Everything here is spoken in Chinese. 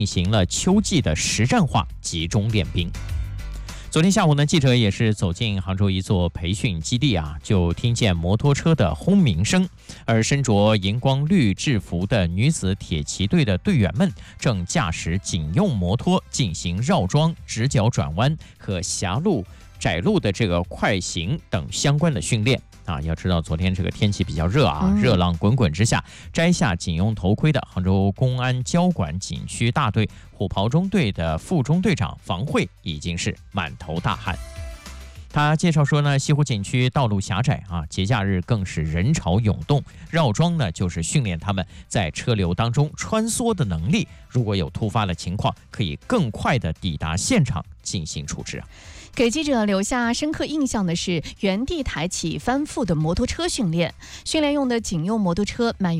行了秋季的实战化集中练兵。昨天下午呢，记者也是走进杭州一座培训基地啊，就听见摩托车的轰鸣声，而身着荧光绿制服的女子铁骑队的队员们正驾驶警用摩托进行绕桩、直角转弯和狭路、窄路的这个快行等相关的训练。要知道昨天这个天气比较热啊，热浪滚滚之下，摘下警用头盔的杭州公安交管景区大队虎袍中队的副中队长房慧已经是满头大汗。他介绍说呢，西湖景区道路狭窄啊，节假日更是人潮涌动，绕桩呢就是训练他们在车流当中穿梭的能力，如果有突发的情况，可以更快的抵达现场进行处置。 给记者留下深刻印象的是原地抬起翻覆的摩托车训练，训练用的警用摩托车满